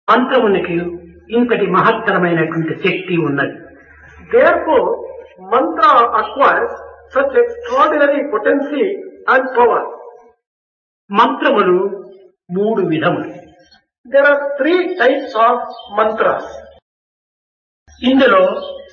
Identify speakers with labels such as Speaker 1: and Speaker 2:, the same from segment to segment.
Speaker 1: మంత్రమునికి ఇంతటి మహత్తరమైనటువంటి శక్తి ఉన్నది.
Speaker 2: Therefore, mantra acquires such extraordinary potency and power.
Speaker 1: మంత్రములు మూడు విధములు.
Speaker 2: There are three types of mantras.
Speaker 1: ఇందులో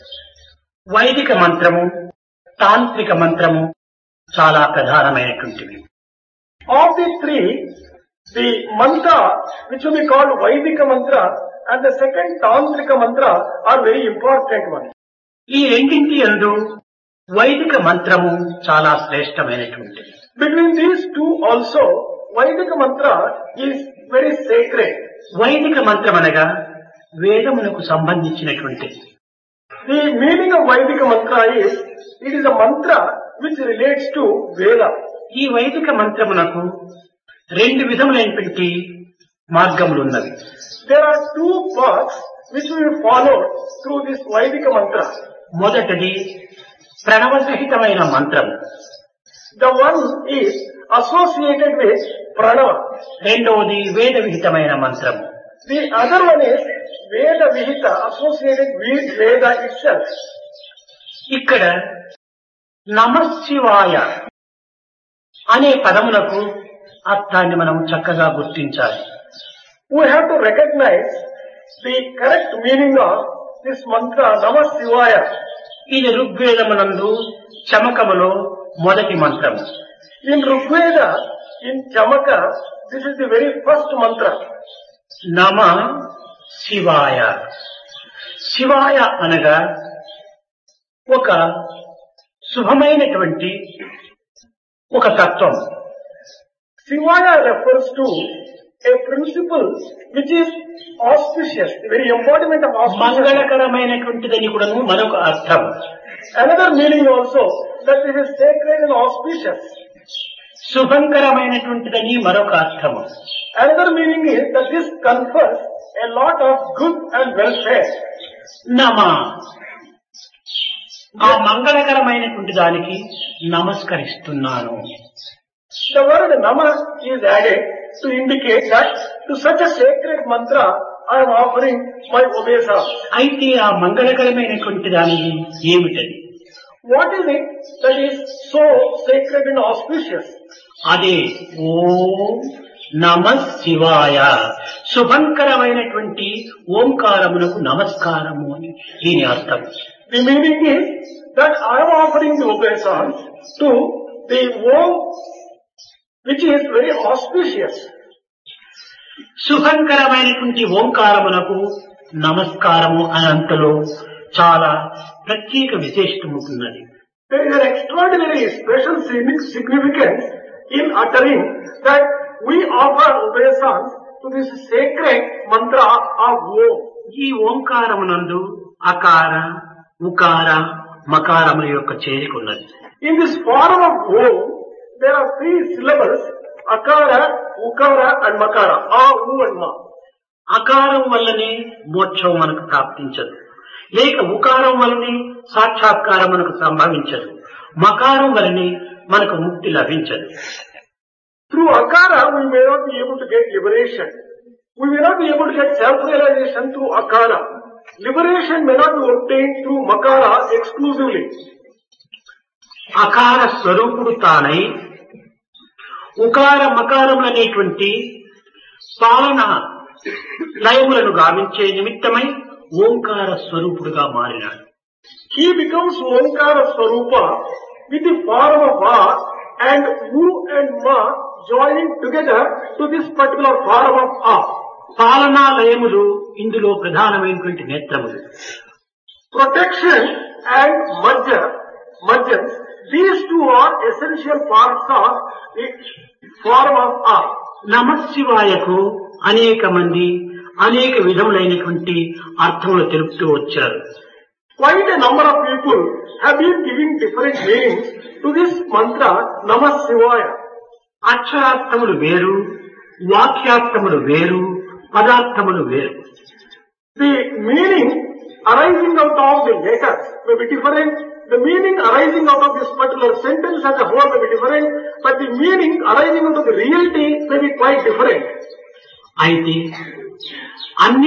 Speaker 1: వైదిక మంత్రము, తాంత్రిక మంత్రము చాలా ప్రధానమైనటువంటివి.
Speaker 2: Of the three, the mantra which will be called Vaidika mantra and the second Tantrika mantra are very important ones.
Speaker 1: ఈ రెండింటి యందు వైదిక మంత్రము చాలా శ్రేష్టమైనటువంటిది.
Speaker 2: Between these two also, Vaidika mantra is very sacred.
Speaker 1: వైదిక మంత్రం అనగా వేదమునకు సంబంధించినటువంటిది.
Speaker 2: The meaning of Vaidika mantra is, it is a mantra which relates to Veda.
Speaker 1: ఈ వైదిక మంత్రమునకు రెండు విధములైనటువంటి మార్గములున్నవి.
Speaker 2: There are two paths which we will follow through this Vaidika mantra.
Speaker 1: మొదటిది ప్రణవసహితమైన మంత్రం.
Speaker 2: The one is associated with Pranava.
Speaker 1: రెండవది వేద విహితమైన మంత్రం.
Speaker 2: The other one is Veda Vihita, associated with Veda itself.
Speaker 1: ఇక్కడ నమఃశివాయ అనే పదములకు అర్థాన్ని మనం చక్కగా గుర్తించాలి.
Speaker 2: We have to recognize the correct meaning of this mantra, Namah Shivaya.
Speaker 1: ఇది ఋగ్వేదమునందు చమకములో మొదటి మంత్రం.
Speaker 2: In Rigveda, in Chamaka, this is the very first mantra.
Speaker 1: నమ శివాయ. శివాయ అనగా ఒక శుభమైనటువంటి ఒక తత్వం.
Speaker 2: Shivaya refers to a principle which is auspicious, the very embodiment of auspicious.
Speaker 1: మంగళకరమైనటువంటిదని కూడా మరొక అర్థం.
Speaker 2: Another meaning also, that it is sacred and auspicious.
Speaker 1: శుభంకరమైనటువంటిదని మరొక అర్థము.
Speaker 2: Another meaning is that this confers a lot of good and welfare.
Speaker 1: నమ, ఆ మంగళకరమైనటువంటి దానికి నమస్కరిస్తున్నాను.
Speaker 2: The word Nama is added to indicate that to such a sacred mantra I am offering my obeisance.
Speaker 1: అయితే ఆ మంగళకరమైనటువంటి దానికి ఏమిటది?
Speaker 2: What is it that is so sacred and auspicious?
Speaker 1: అదే ఓం నమః శివాయ, శుభంకరమైనటువంటి ఓంకారమునకు నమస్కారము అని దీని అర్థం.
Speaker 2: The meaning is that I am offering the obeisance to the Om which is very auspicious.
Speaker 1: శుభంకరమైనటువంటి ఓంకారమునకు నమస్కారము అనంతలో చాలా ప్రత్యేక విశేషం ఉంటున్నది.
Speaker 2: There is an extraordinary special significance in uttering that we offer obeisance to this sacred mantra of Om.
Speaker 1: ఈ ఓంకారమునందు అకార, ఉకార, మకారముల యొక్క చేరికున్నది.
Speaker 2: In this form of Om, there are three syllables, Akara, Ukara and Makara, A, U and Ma.
Speaker 1: అకారం వల్లనే మోక్షం మనకు ప్రాప్తించదు, లేక ఉకారం వల్లనే సాక్షాత్కారం మనకు సంభవించదు, మకారం వల్లనే మనకు ముక్తి లభించదు.
Speaker 2: Through Akara, we may not be able to get liberation. We may not be able to get self-realization through Akara. Liberation may not be obtained through Makara exclusively.
Speaker 1: అకార స్వరూపుడు తానై ఉకార మకారములనేటువంటి పాలన లయములను గావించే నిమిత్తమై ఓంకార స్వరూపుడుగా మారినాడు.
Speaker 2: He becomes Omkara Swarupa with the form of Va and U and Ma joining together to this particular form of A.
Speaker 1: పాలనా లయములు ఇందులో ప్రధానమైనటువంటి నేత్రములు.
Speaker 2: Protection and mergence, these two are essential parts of the form of A.
Speaker 1: నమఃశివాయకు అనేక మంది అనేక విధములైనటువంటి అర్థములు తెలుపుతూ వచ్చారు.
Speaker 2: Quite a number of people have been giving different meanings to this mantra Namah Shivaya.
Speaker 1: అక్షరార్థములు వేరు, వాక్యార్థములు వేరు, పదార్థములు వేరు.
Speaker 2: The meaning arising out of the letters may be different. The meaning arising out of this particular sentence as a whole may be different, but the meaning arising out of the reality may be quite different.
Speaker 1: అయితే అన్ని